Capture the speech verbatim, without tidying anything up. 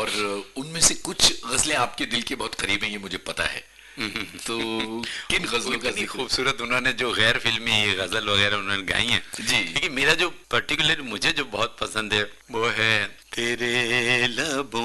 और उनमें से कुछ गजलें आपके दिल के बहुत करीब हैं, ये मुझे पता है। तो किन गजलों का इतनी खूबसूरत उन्होंने जो गैर फिल्मी गजल वगैरह उन्होंने गाई हैं जी। लेकिन मेरा जो पर्टिकुलर मुझे जो बहुत पसंद है वो है तेरे लबों